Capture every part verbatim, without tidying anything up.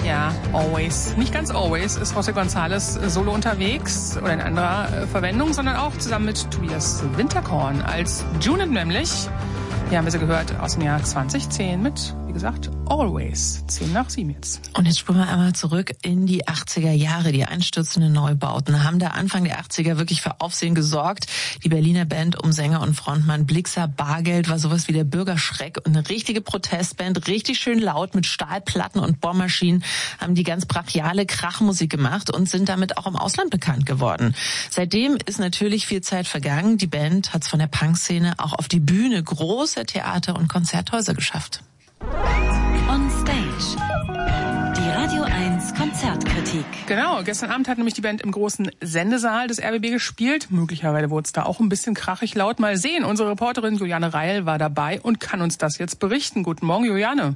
Ja, Always. Nicht ganz Always ist José González solo unterwegs oder in anderer Verwendung, sondern auch zusammen mit Tobias Winterkorn als Junit nämlich. Hier haben wir sie gehört aus dem Jahr zwanzig zehn mit, wie gesagt, Always. Zehn nach sieben jetzt. Und jetzt springen wir einmal zurück in die achtziger Jahre. Die einstürzenden Neubauten haben da Anfang der achtziger wirklich für Aufsehen gesorgt. Die Berliner Band um Sänger und Frontmann Blixa Bargeld war sowas wie der Bürgerschreck und eine richtige Protestband, richtig schön laut mit Stahlplatten und Bohrmaschinen, haben die ganz brachiale Krachmusik gemacht und sind damit auch im Ausland bekannt geworden. Seitdem ist natürlich viel Zeit vergangen. Die Band hat es von der Punkszene auch auf die Bühne großer Theater- und Konzerthäuser geschafft. On Stage. Die Radio eins Konzertkritik. Genau, gestern Abend hat nämlich die Band im großen Sendesaal des R B B gespielt. Möglicherweise wurde es da auch ein bisschen krachig laut. Mal sehen, unsere Reporterin Juliane Reil war dabei und kann uns das jetzt berichten. Guten Morgen, Juliane.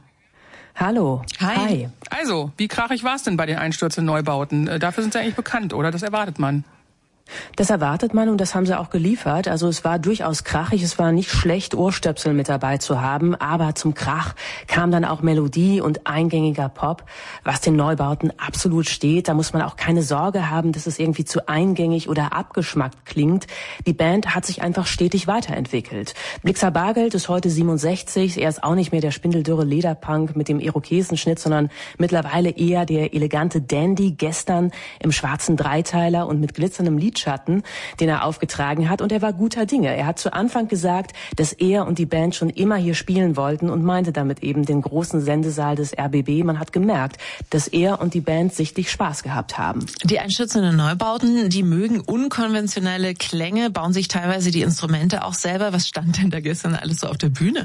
Hallo. Hi. Hi. Also, wie krachig war es denn bei den einstürzenden Neubauten? Dafür sind sie eigentlich bekannt, oder? Das erwartet man. Das erwartet man und das haben sie auch geliefert. Also es war durchaus krachig, es war nicht schlecht, Ohrstöpsel mit dabei zu haben, aber zum Krach kam dann auch Melodie und eingängiger Pop, was den Neubauten absolut steht. Da muss man auch keine Sorge haben, dass es irgendwie zu eingängig oder abgeschmackt klingt. Die Band hat sich einfach stetig weiterentwickelt. Blixa Bargeld ist heute siebenundsechzig, er ist auch nicht mehr der spindeldürre Lederpunk mit dem Irokesenschnitt, sondern mittlerweile eher der elegante Dandy, gestern im schwarzen Dreiteiler und mit glitzerndem Lidschatten, den er aufgetragen hat, und er war guter Dinge. Er hat zu Anfang gesagt, dass er und die Band schon immer hier spielen wollten und meinte damit eben den großen Sendesaal des R B B. Man hat gemerkt, dass er und die Band sichtlich Spaß gehabt haben. Die einstürzenden Neubauten, die mögen unkonventionelle Klänge, bauen sich teilweise die Instrumente auch selber. Was stand denn da gestern alles so auf der Bühne?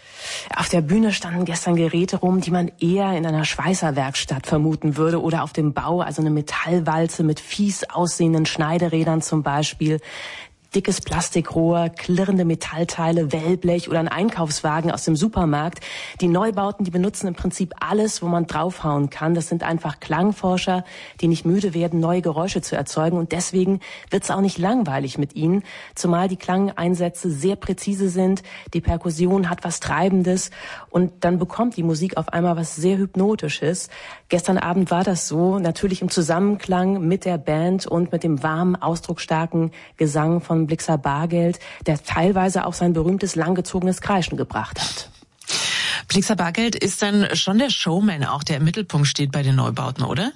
Auf der Bühne standen gestern Geräte rum, die man eher in einer Schweißerwerkstatt vermuten würde oder auf dem Bau, also eine Metallwalze mit fies aussehenden Schneiderädern zum Beispiel. Dickes Plastikrohr, klirrende Metallteile, Wellblech oder ein Einkaufswagen aus dem Supermarkt. Die Neubauten, die benutzen im Prinzip alles, wo man draufhauen kann. Das sind einfach Klangforscher, die nicht müde werden, neue Geräusche zu erzeugen. Und deswegen wird's auch nicht langweilig mit ihnen, zumal die Klangeinsätze sehr präzise sind. Die Perkussion hat was Treibendes und dann bekommt die Musik auf einmal was sehr Hypnotisches. Gestern Abend war das so, natürlich im Zusammenklang mit der Band und mit dem warmen, ausdrucksstarken Gesang von Blixa Bargeld, der teilweise auch sein berühmtes langgezogenes Kreischen gebracht hat. Blixa Bargeld ist dann schon der Showman auch, der im Mittelpunkt steht bei den Neubauten, oder?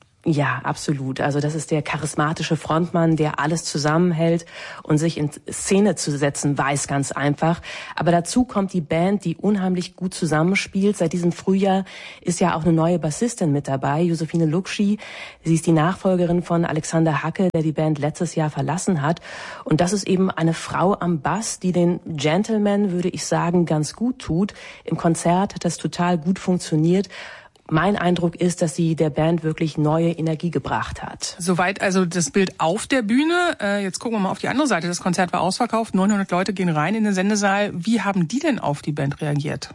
Ja, absolut. Also das ist der charismatische Frontmann, der alles zusammenhält und sich in Szene zu setzen weiß, ganz einfach. Aber dazu kommt die Band, die unheimlich gut zusammenspielt. Seit diesem Frühjahr ist ja auch eine neue Bassistin mit dabei, Josephine Lukschy. Sie ist die Nachfolgerin von Alexander Hacke, der die Band letztes Jahr verlassen hat. Und das ist eben eine Frau am Bass, die den Gentleman, würde ich sagen, ganz gut tut. Im Konzert hat das total gut funktioniert. Mein Eindruck ist, dass sie der Band wirklich neue Energie gebracht hat. Soweit also das Bild auf der Bühne. Äh, jetzt gucken wir mal auf die andere Seite. Das Konzert war ausverkauft. neunhundert Leute gehen rein in den Sendesaal. Wie haben die denn auf die Band reagiert?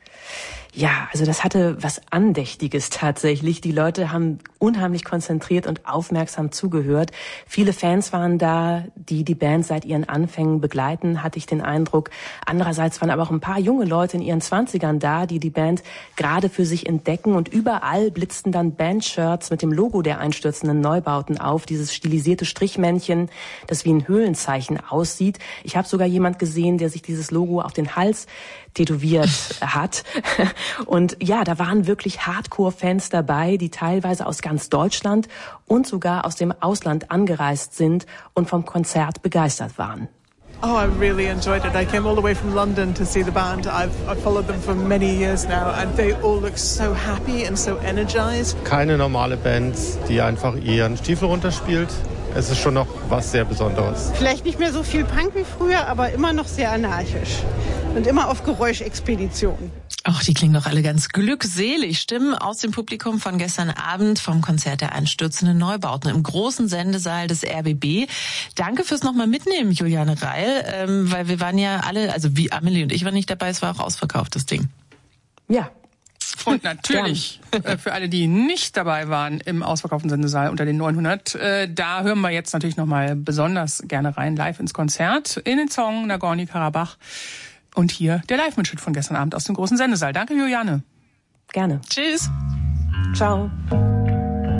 Ja, also das hatte was Andächtiges tatsächlich. Die Leute haben unheimlich konzentriert und aufmerksam zugehört. Viele Fans waren da, die die Band seit ihren Anfängen begleiten, hatte ich den Eindruck. Andererseits waren aber auch ein paar junge Leute in ihren Zwanzigern da, die die Band gerade für sich entdecken. Und überall blitzten dann Bandshirts mit dem Logo der einstürzenden Neubauten auf. Dieses stilisierte Strichmännchen, das wie ein Höhlenzeichen aussieht. Ich habe sogar jemand gesehen, der sich dieses Logo auf den Hals tätowiert hat. Und ja, da waren wirklich Hardcore-Fans dabei, die teilweise aus ganz Deutschland und sogar aus dem Ausland angereist sind und vom Konzert begeistert waren. Oh, I really enjoyed it. I came all the way from London to see the band. I've, I've followed them for many years now and they all look so happy and so energized. Keine normale Band, die einfach ihren Stiefel runterspielt. Es ist schon noch was sehr Besonderes. Vielleicht nicht mehr so viel Punk wie früher, aber immer noch sehr anarchisch. Und immer auf Geräuschexpedition. Ach, die klingen doch alle ganz glückselig. Stimmen aus dem Publikum von gestern Abend vom Konzert der einstürzenden Neubauten im großen Sendesaal des R B B. Danke fürs nochmal mitnehmen, Juliane Reil, ähm, weil wir waren ja alle, also wie Amelie und ich waren nicht dabei, es war auch ausverkauft, das Ding. Ja. Und natürlich, äh, für alle, die nicht dabei waren im ausverkauften Sendesaal unter den neunhundert, äh, da hören wir jetzt natürlich nochmal besonders gerne rein, live ins Konzert, in den Song Nagorny-Karabach. Und hier der Live-Mitschnitt von gestern Abend aus dem großen Sendesaal. Danke, Juliane. Gerne. Tschüss. Ciao.